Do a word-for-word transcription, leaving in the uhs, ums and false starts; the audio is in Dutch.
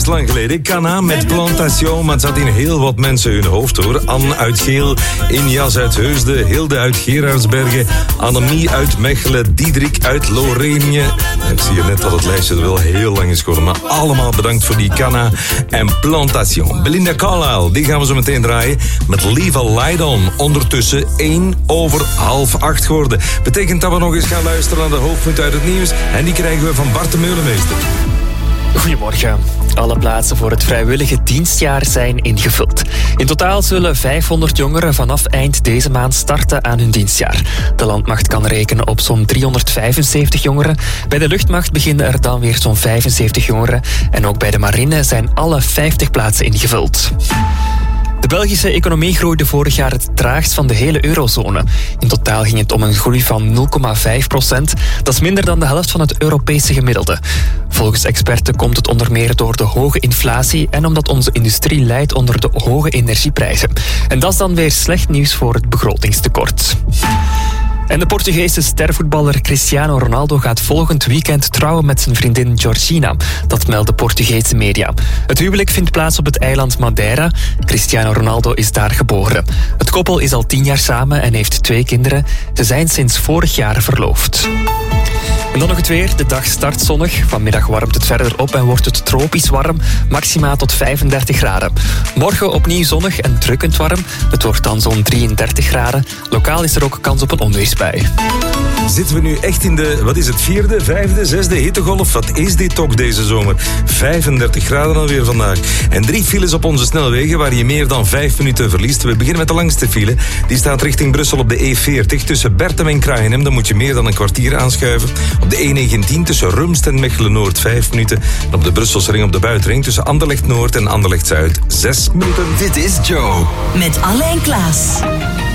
is lang geleden. Cana met Plantation, maar het zat in heel wat mensen hun hoofd hoor. Anne uit Geel, Injas uit Heusden, Hilde uit Gerardsbergen, Annemie uit Mechelen, Diederik uit Lorenië. Ik zie je net dat het lijstje er wel heel lang is geworden, maar allemaal bedankt voor die Cana en Plantation. Belinda Carlisle, die gaan we zo meteen draaien met Leave a Light On. Ondertussen één over half acht geworden. Betekent dat we nog eens gaan luisteren naar de hoofdpunten uit het nieuws en die krijgen we van Bart de Meulemeester. Goedemorgen. Alle plaatsen voor het vrijwillige dienstjaar zijn ingevuld. In totaal zullen vijfhonderd jongeren vanaf eind deze maand starten aan hun dienstjaar. De landmacht kan rekenen op zo'n driehonderdvijfenzeventig jongeren. Bij de luchtmacht beginnen er dan weer zo'n vijfenzeventig jongeren. En ook bij de marine zijn alle vijftig plaatsen ingevuld. De Belgische economie groeide vorig jaar het traagst van de hele eurozone. In totaal ging het om een groei van nul komma vijf procent. Dat is minder dan de helft van het Europese gemiddelde. Volgens experten komt het onder meer door de hoge inflatie en omdat onze industrie lijdt onder de hoge energieprijzen. En dat is dan weer slecht nieuws voor het begrotingstekort. En de Portugese stervoetballer Cristiano Ronaldo gaat volgend weekend trouwen met zijn vriendin Georgina. Dat melden Portugese media. Het huwelijk vindt plaats op het eiland Madeira. Cristiano Ronaldo is daar geboren. Het koppel is al tien jaar samen en heeft twee kinderen. Ze zijn sinds vorig jaar verloofd. En dan nog het weer. De dag start zonnig. Vanmiddag warmt het verder op en wordt het tropisch warm. Maxima tot vijfendertig graden. Morgen opnieuw zonnig en drukkend warm. Het wordt dan zo'n drieëndertig graden. Lokaal is er ook kans op een onweersbui. Zitten we nu echt in de, wat is het, vierde, vijfde, zesde hittegolf? Wat is dit toch deze zomer? vijfendertig graden alweer vandaag. En drie files op onze snelwegen waar je meer dan vijf minuten verliest. We beginnen met de langste file. Die staat richting Brussel op de E veertig. Tussen Bertem en Kraaienhem, dan moet je meer dan een kwartier aanschuiven. Op de E negentien tussen Rumst en Mechelen-Noord vijf minuten. En op de Brusselse ring op de buitenring tussen Anderlecht-Noord en Anderlecht-Zuid zes minuten. Dit is Joe. Met Alain Klaas.